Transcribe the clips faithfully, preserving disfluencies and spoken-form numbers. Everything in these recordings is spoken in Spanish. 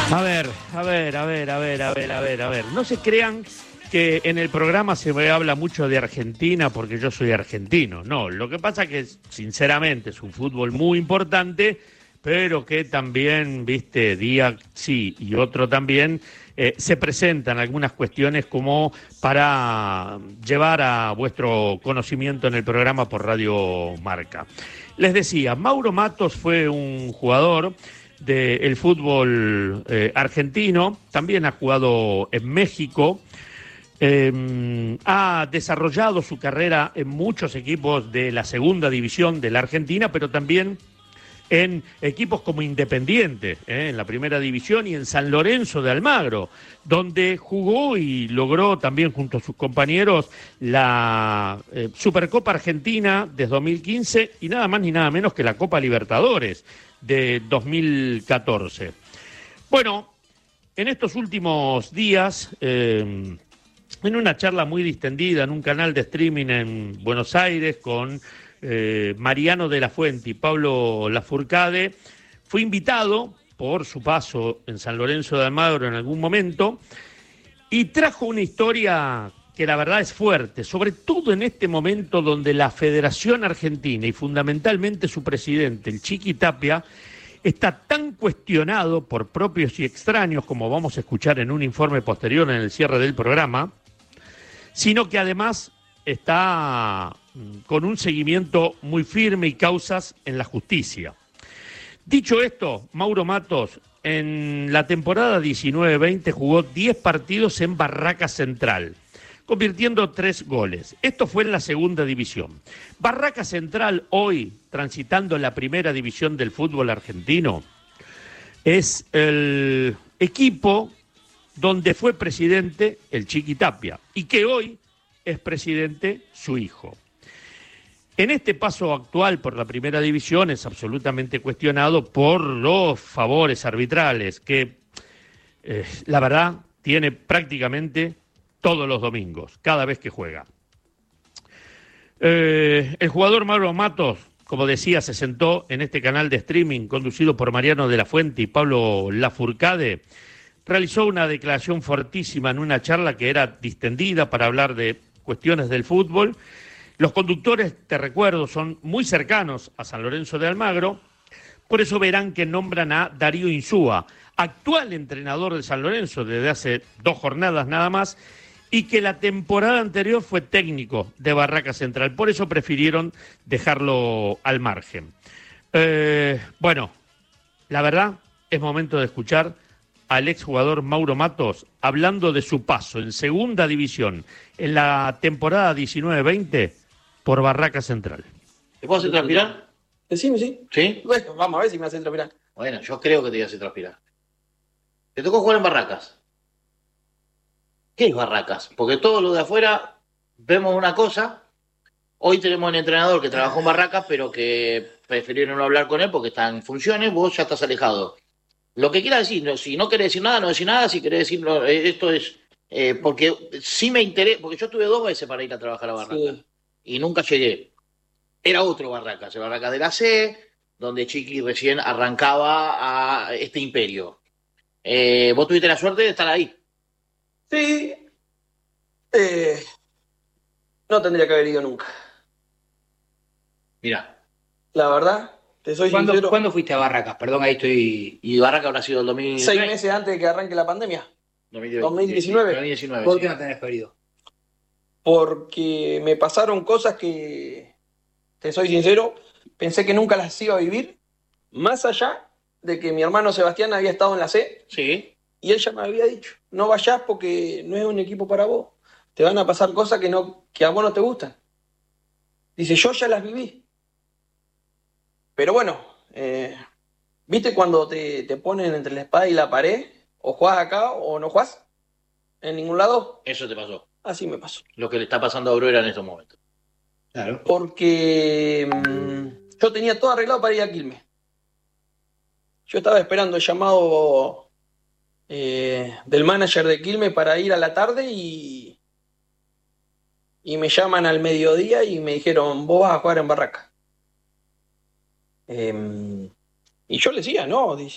A ver, a ver, a ver, a ver, a ver, a ver, a ver. No se crean que en el programa se me habla mucho de Argentina porque yo soy argentino. No, lo que pasa que, sinceramente, es un fútbol muy importante, pero que también, viste, día sí y otro también, eh, se presentan algunas cuestiones como para llevar a vuestro conocimiento en el programa por Radio Marca. Les decía, Mauro Matos fue un jugador del fútbol eh, argentino, también ha jugado en México, eh, ha desarrollado su carrera en muchos equipos de la segunda división de la Argentina, pero también en equipos como Independiente, eh, en la primera división, y en San Lorenzo de Almagro, donde jugó y logró también junto a sus compañeros la eh, Supercopa Argentina de dos mil quince y nada más ni nada menos que la Copa Libertadores de dos mil catorce. Bueno, en estos últimos días, eh, en una charla muy distendida en un canal de streaming en Buenos Aires con eh, Mariano de la Fuente y Pablo Lafourcade, fue invitado por su paso en San Lorenzo de Almagro en algún momento y trajo una historia que la verdad es fuerte, sobre todo en este momento donde la Federación Argentina y fundamentalmente su presidente, el Chiqui Tapia, está tan cuestionado por propios y extraños, como vamos a escuchar en un informe posterior en el cierre del programa, sino que además está con un seguimiento muy firme y causas en la justicia. Dicho esto, Mauro Matos en la temporada diecinueve veinte jugó diez partidos en Barraca Central, convirtiendo tres goles. Esto fue en la segunda división. Barraca Central, hoy transitando en la primera división del fútbol argentino, es el equipo donde fue presidente el Chiqui Tapia y que hoy es presidente su hijo. En este paso actual por la primera división es absolutamente cuestionado por los favores arbitrales que, eh, la verdad, tiene prácticamente todos los domingos, cada vez que juega. Eh, el jugador Mauro Matos, como decía, se sentó en este canal de streaming conducido por Mariano de la Fuente y Pablo Lafourcade, realizó una declaración fortísima en una charla que era distendida para hablar de cuestiones del fútbol. Los conductores, te recuerdo, son muy cercanos a San Lorenzo de Almagro, por eso verán que nombran a Darío Insúa, actual entrenador de San Lorenzo desde hace dos jornadas nada más, y que la temporada anterior fue técnico de Barraca Central. Por eso prefirieron dejarlo al margen. Eh, bueno, la verdad es momento de escuchar al exjugador Mauro Matos hablando de su paso en segunda división en la temporada diecinueve veinte por Barraca Central. ¿Te puedo hacer transpirar? Decime, sí. ¿Sí? Bueno, vamos a ver si me hace transpirar. Bueno, yo creo que te voy a hacer transpirar. Te tocó jugar en Barracas. ¿Qué es Barracas? Porque todos los de afuera vemos una cosa. Hoy tenemos un entrenador que trabajó en Barracas, pero que prefirieron no hablar con él porque está en funciones. Vos ya estás alejado. Lo que quiera decir, no, si no querés decir nada, no decir nada. Si querés decir, no, esto es... Eh, porque sí me interesa, porque yo estuve dos veces para ir a trabajar a Barracas. Sí. Y nunca llegué. Era otro Barracas, el Barracas de la C, donde Chiqui recién arrancaba a este imperio. Eh, vos tuviste la suerte de estar ahí. Sí. Eh, no tendría que haber ido nunca. Mirá. La verdad, te soy ¿Cuándo, sincero. ¿Cuándo fuiste a Barracas? Perdón, ahí estoy... ¿Y Barracas habrá sido el dos mil Seis meses antes de que arranque la pandemia. dos mil diecinueve. dos mil diecinueve. ¿Por Sí. qué no tenés pedido? Porque me pasaron cosas que, te soy sincero, pensé que nunca las iba a vivir, más allá de que mi hermano Sebastián había estado en la C, Sí. y él ya me había dicho, no vayas porque no es un equipo para vos, te van a pasar cosas que, no, que a vos no te gustan. Dice, yo ya las viví. Pero bueno, eh, ¿viste cuando te, te ponen entre la espada y la pared? O jugás acá o no jugás en ningún lado. Eso te pasó. Así me pasó. Lo que le está pasando a Bruera en estos momentos. Claro. Porque mmm, yo tenía todo arreglado para ir a Quilmes. Yo estaba esperando el llamado eh, del manager de Quilmes para ir a la tarde y, y me llaman al mediodía y me dijeron, vos vas a jugar en Barraca. Eh, y yo le decía, no, dice,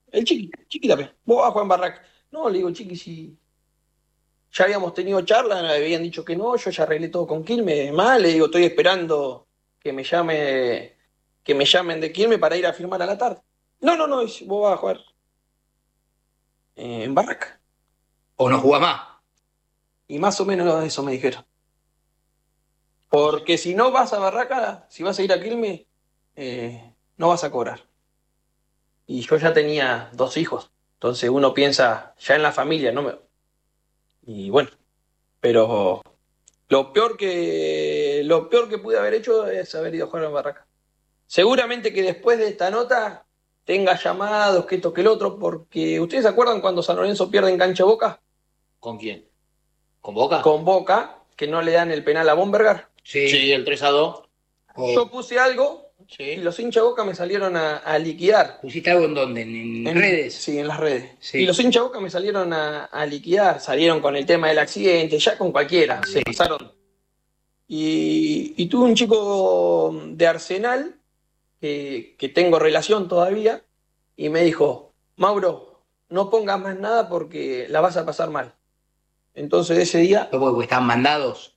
El Chiqui, Chiqui también. Vos vas a jugar en Barraca. No, le digo, Chiqui, si ya habíamos tenido charla, me habían dicho que no, yo ya arreglé todo con Quilmes. Mal, le digo, estoy esperando que me llame, que me llamen de Quilmes para ir a firmar a la tarde. No, no, no, dice, vos vas a jugar eh, en Barraca. ¿O no jugás más? Y más o menos eso me dijeron. Porque si no vas a Barraca, si vas a ir a Quilmes, eh, no vas a cobrar. Y yo ya tenía dos hijos. Entonces uno piensa ya en la familia, ¿no? Me... Y bueno, pero lo peor que lo peor que pude haber hecho es haber ido a jugar en Barraca. Seguramente que después de esta nota tenga llamados, que esto, que el otro, porque ¿ustedes se acuerdan cuando San Lorenzo pierde en cancha Boca? ¿Con quién? ¿Con Boca? Con Boca, que no le dan el penal a Bombergar. Sí. Sí, el tres a dos. O- Yo puse algo y Sí. los hinchas Boca me salieron a, a liquidar. ¿Pusiste algo en dónde? ¿En, en redes? Sí, en las redes. Sí. Y los hinchas Boca me salieron a, a liquidar, salieron con el tema del accidente, ya con cualquiera, se pasaron. Y, y tuve un chico de Arsenal, que, que tengo relación todavía, y me dijo, Mauro, no pongas más nada porque la vas a pasar mal. Entonces ese día, ¿Fue porque están mandados?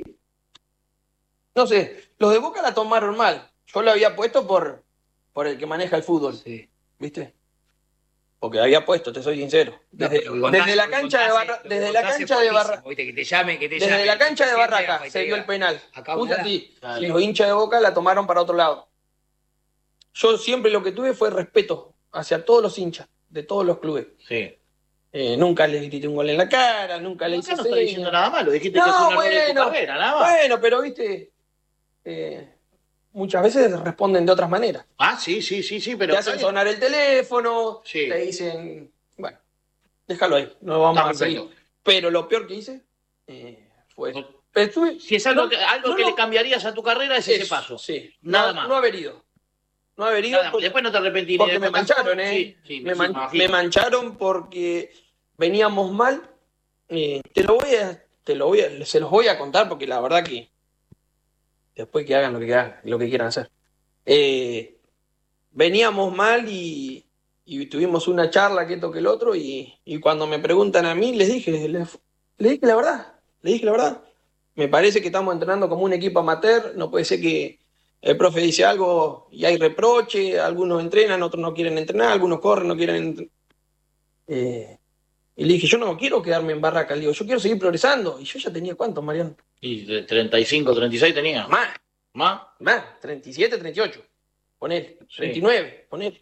no sé, los de Boca la tomaron mal. Yo lo había puesto por, por el que maneja el fútbol, Sí. ¿viste? Porque había puesto, te soy sincero. No, Desde, pero lo contás- desde la lo cancha de contás- Barra, lo desde la contás cancha de Barra, fortísimo, ¿viste? Que te llame, que te desde llame, la cancha de siempre, Barraca y te se dio diga, el penal. acá Justo nada. así. Claro. Y los hinchas de Boca la tomaron para otro lado. Yo siempre lo que tuve fue respeto hacia todos los hinchas de todos los clubes. Sí. Eh, nunca les grité un gol en la cara, nunca le Acá hice no está señas. diciendo nada malo, dijiste No, que fue un error de tu bueno, carrera, nada más. Bueno, pero viste, eh, muchas veces responden de otras maneras. Ah, sí, sí, sí, sí, pero Te está hacen bien. sonar el teléfono, Sí. te dicen, bueno, déjalo ahí, no vamos Está a seguir. perfecto. Pero lo peor que hice eh, fue No. pero estuve- Si es algo, no, que, algo no, que no. le cambiarías a tu carrera es ese Eso, paso. Sí, Nada no, más. no haber ido. No haber ido Nada más. porque, Después no te arrepentís. porque ni me después mancharon, tampoco. ¿eh? Sí, sí, me, sí, man- imagino. me mancharon porque veníamos mal. Eh, te lo voy a, te lo voy a, se los voy a contar porque la verdad que después que hagan lo que hagan, lo que quieran hacer. Eh, veníamos mal y, y tuvimos una charla que esto que el otro y, y cuando me preguntan a mí les dije, les, les dije la verdad, les dije la verdad. Me parece que estamos entrenando como un equipo amateur, no puede ser que el profe dice algo y hay reproche, algunos entrenan, otros no quieren entrenar, algunos corren, no quieren entrenar. Eh, y le dije, yo no quiero quedarme en Barraca, le digo, yo quiero seguir progresando. Y yo ya tenía cuántos, Mariano. Y de treinta y cinco, treinta y seis tenía. Más, ¿Más? más, treinta y siete, treinta y ocho. Poner, Sí. treinta y nueve, poner.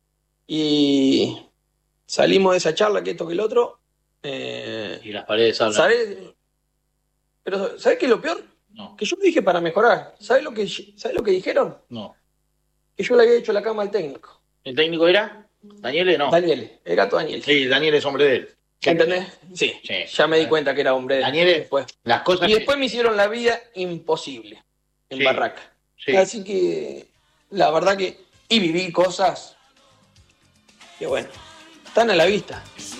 Y salimos de esa charla, que esto que el otro. Eh, Y las paredes hablan. ¿Sabes? Pero, ¿sabes qué es lo peor? No, Que yo dije para mejorar. ¿Sabes lo que, ¿sabes lo que dijeron? no. Que yo le había hecho la cama al técnico. ¿El técnico era? ¿Daniele? No. Daniel, el gato Daniel. Sí, Daniel es hombre de él. ¿Entendés? Sí, Sí. ya me di cuenta que era hombre de Daniel es- después. Las cosas Y que- después me hicieron la vida imposible en Sí, Barraca. sí. Así que, la verdad que. Y viví cosas que, bueno, están a la vista.